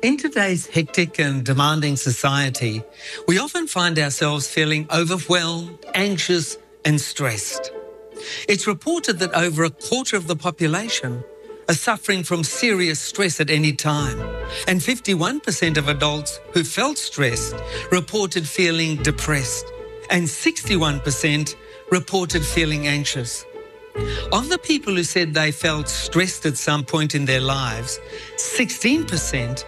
In today's hectic and demanding society, we often find ourselves feeling overwhelmed, anxious and stressed. It's reported that over a quarter of the population are suffering from serious stress at any time, and 51% of adults who felt stressed reported feeling depressed, and 61% reported feeling anxious. Of the people who said they felt stressed at some point in their lives, 16%